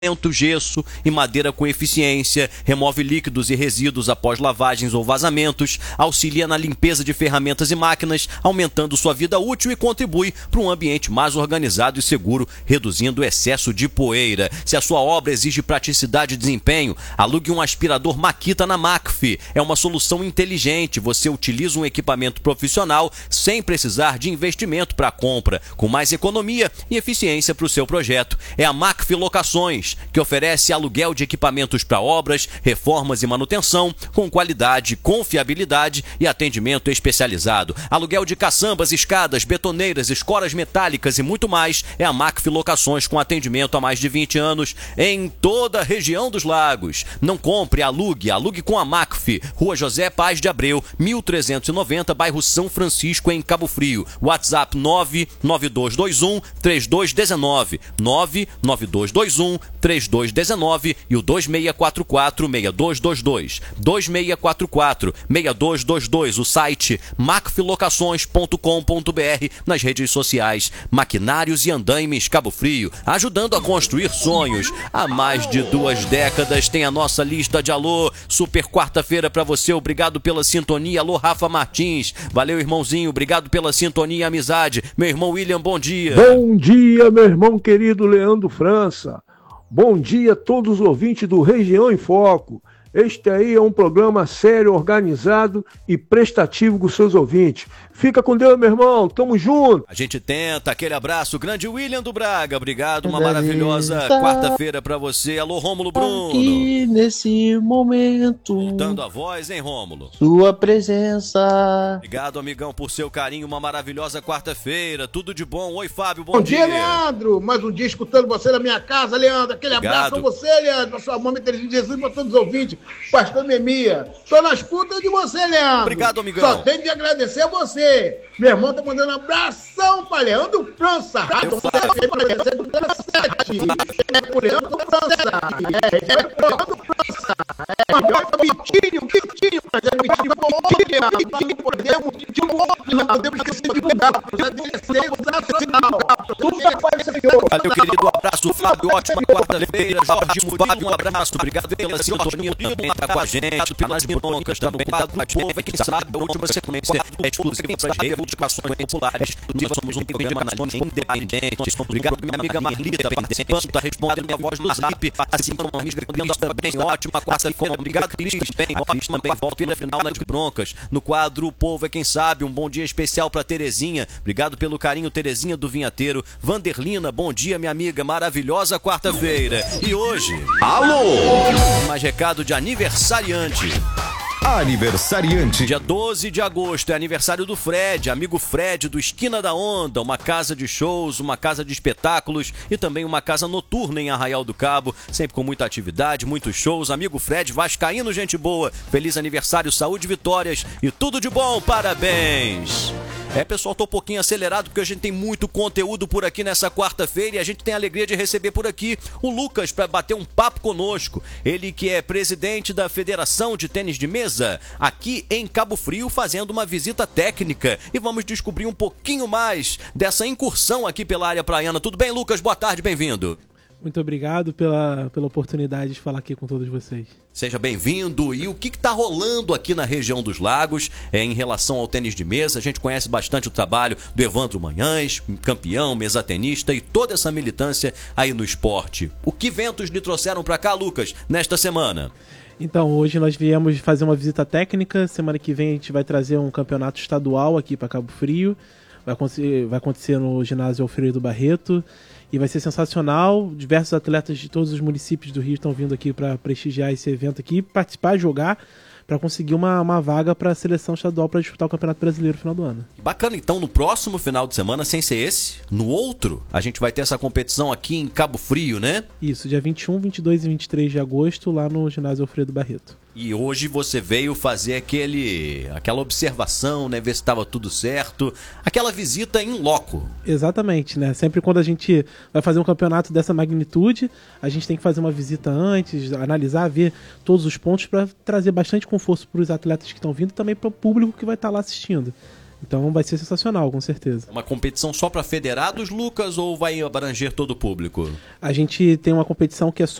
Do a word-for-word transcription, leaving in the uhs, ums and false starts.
gesso e madeira com eficiência, remove líquidos e resíduos após lavagens ou vazamentos, auxilia na limpeza de ferramentas e máquinas, aumentando sua vida útil e contribui para um ambiente mais organizado e seguro, reduzindo o excesso de poeira. Se a sua obra exige praticidade e desempenho, alugue um aspirador Makita na Macf. É uma solução inteligente, você utiliza um equipamento profissional sem precisar de investimento para a compra, com mais economia e eficiência para o seu projeto. É a Macf Locações, que oferece aluguel de equipamentos para obras, reformas e manutenção, com qualidade, confiabilidade e atendimento especializado. Aluguel de caçambas, escadas, betoneiras, escoras metálicas e muito mais. É a Macf Locações, com atendimento há mais de vinte anos em toda a região dos Lagos. Não compre, alugue, alugue com a Macf. Rua José Paz de Abreu, mil trezentos e noventa, bairro São Francisco, em Cabo Frio. WhatsApp nove nove dois dois um três dois um nove, nove nove dois dois um três dois um nove e o dois seis quatro quatro, seis dois dois dois, dois seis quatro quatro, seis dois dois dois, o site macf locações ponto com ponto br, nas redes sociais Maquinários e Andaimes Cabo Frio, ajudando a construir sonhos. Há mais de duas décadas tem a nossa lista de alô, super quarta-feira pra você, obrigado pela sintonia. Alô, Rafa Martins, valeu, irmãozinho, obrigado pela sintonia e amizade. Meu irmão William, bom dia. Bom dia, meu irmão querido Leandro França. Bom dia a todos os ouvintes do Região em Foco. Este aí é um programa sério, organizado e prestativo com seus ouvintes. Fica com Deus, meu irmão. Tamo junto. A gente tenta. Aquele abraço. Grande William do Braga. Obrigado. Uma maravilhosa quarta-feira pra você. Alô, Rômulo Bruno. Aqui nesse momento. Voltando a voz, hein, Rômulo? Sua presença. Obrigado, amigão, por seu carinho. Uma maravilhosa quarta-feira. Tudo de bom. Oi, Fábio. Bom, bom dia. dia, Leandro. Mais um dia escutando você na minha casa, Leandro. Aquele Obrigado. Abraço pra você, Leandro. Pra sua mãe, Terezinha de Jesus, pra todos os ouvintes. Pastor Memia. Tô na escuta de você, Leandro. Obrigado, amigão. Só tenho de agradecer a você. Meu irmão tá mandando um abração pra Leandro França. Rádio C F M sete. É pro Leandro França. É, é pro Leandro França. É, é Vitinho, Vitinho. Mas é Vitinho, Vitinho. Podemos, não podemos esquecer de divulgar. Projeto é sensacional. Tudo que faz, Senhor. Valeu, querido. Um abraço, Fábio. Ótima quarta-feira. Jorge Murilo, um abraço. Obrigado pela sintonia também. Tá com a gente. Pelas Broncas também. Tá com o povo. Quem sabe a última sequência é exclusiva para as reivindicações populares. Nós somos um programa independente. Obrigado, minha amiga Marlita, participando, tá respondendo minha voz no zap, assim como a amiga Cris também. Ótima quarta-feira. Obrigado, Cris. Bem, a Cris também volta na final nas Broncas. No quadro O Povo é Quem Sabe, um bom dia especial para Terezinha. Obrigado pelo carinho, Terezinha do Vinhateiro. Vanderlina, bom dia, minha amiga. Maravilhosa quarta-feira. E hoje... Alô! Mais recado de aniversariante. Aniversariante. Dia doze de agosto é aniversário do Fred, amigo Fred do Esquina da Onda, uma casa de shows, uma casa de espetáculos e também uma casa noturna em Arraial do Cabo, sempre com muita atividade, muitos shows. Amigo Fred vascaíno, gente boa. Feliz aniversário, saúde, vitórias e tudo de bom, parabéns. É, pessoal, tô um pouquinho acelerado porque a gente tem muito conteúdo por aqui nessa quarta-feira e a gente tem a alegria de receber por aqui o Lucas para bater um papo conosco. Ele que é presidente da Federação de Tênis de Mesa aqui em Cabo Frio, fazendo uma visita técnica, e vamos descobrir um pouquinho mais dessa incursão aqui pela área praiana. Tudo bem, Lucas? Boa tarde, bem-vindo. Muito obrigado pela, pela oportunidade de falar aqui com todos vocês. Seja bem-vindo. E o que está rolando aqui na região dos Lagos é, em relação ao tênis de mesa? A gente conhece bastante o trabalho do Evandro Manhães, campeão, mesatenista, e toda essa militância aí no esporte. O que ventos lhe trouxeram para cá, Lucas, nesta semana? Então, hoje nós viemos fazer uma visita técnica. Semana que vem a gente vai trazer um campeonato estadual aqui para Cabo Frio. Vai acontecer, vai acontecer no ginásio Alfredo Barreto. E vai ser sensacional. Diversos atletas de todos os municípios do Rio estão vindo aqui para prestigiar esse evento aqui, participar, jogar, para conseguir uma, uma vaga para a seleção estadual para disputar o Campeonato Brasileiro no final do ano. Bacana, então no próximo final de semana, sem ser esse, no outro, a gente vai ter essa competição aqui em Cabo Frio, né? Isso, dia vinte e um, vinte e dois e vinte e três de agosto, lá no ginásio Alfredo Barreto. E hoje você veio fazer aquele, aquela observação, né? Ver se estava tudo certo. Aquela visita em loco. Exatamente, né? Sempre quando a gente vai fazer um campeonato dessa magnitude, a gente tem que fazer uma visita antes, analisar, ver todos os pontos para trazer bastante conforto para os atletas que estão vindo e também para o público que vai estar lá assistindo. Então vai ser sensacional, com certeza. Uma competição só para federados, Lucas, ou vai abranger todo o público? A gente tem uma competição que é só